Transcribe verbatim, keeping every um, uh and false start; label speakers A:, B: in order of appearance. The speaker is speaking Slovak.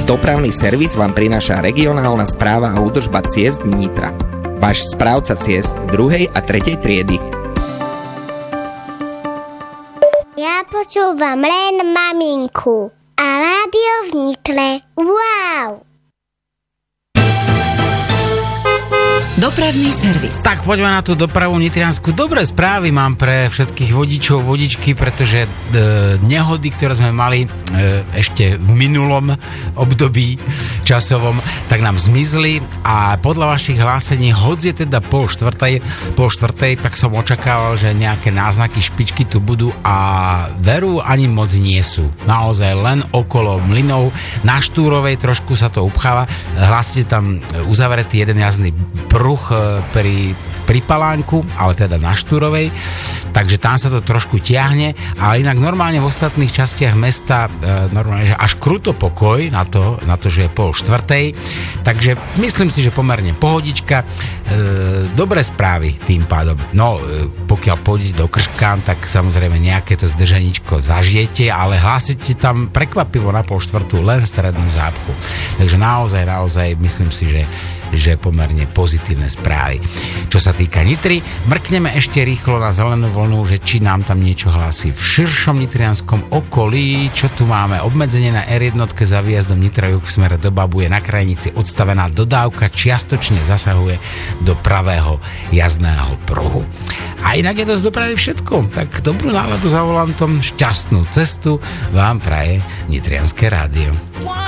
A: Dopravný servis vám prináša regionálna správa a údržba ciest Nitra. Váš správca ciest druhej a tretej triedy.
B: Ja počúvam len maminku. A rádio v Nitre. Wow!
C: Dopravný servis.
D: Tak poďme na tú dopravu nitriansku. Dobré správy mám pre všetkých vodičov, vodičky, pretože e, nehody, ktoré sme mali e, ešte v minulom období časovom, tak nám zmizli a podľa vašich hlásení, hoď je teda pol štvrtej, pol štvrtej, tak som očakával, že nejaké náznaky špičky tu budú a veru ani moc nie sú. Naozaj len okolo mlynov. Na Štúrovej trošku sa to upcháva. Hlásite tam uzavretý jeden jazdný pruh pri, pri Palánku, ale teda na Štúrovej, takže tam sa to trošku tiahne, ale inak normálne v ostatných častiach mesta e, normálne, že až kruto pokoj na to, na to, že je pol štvrtej, takže myslím si, že pomerne pohodička, e, dobré správy tým pádom. No, e, pokiaľ pôjdete do Krškán, tak samozrejme nejaké to zdržaničko zažijete, ale hlásite tam prekvapivo na pol štvrtú len strednú zápchu. Takže naozaj, naozaj myslím si, že že pomerne pozitívne správy. Čo sa týka Nitry, mrkneme ešte rýchlo na zelenú vlnu, že či nám tam niečo hlási v širšom nitrianskom okolí. Čo tu máme? Obmedzenie na er jedna za výjazdom Nitra juh v smere do Babu je na krajnici odstavená dodávka, čiastočne zasahuje do pravého jazdného pruhu. A inak je to z dopravy všetko. Tak dobrú náladu za volantom, šťastnú cestu vám praje Nitrianske rádio.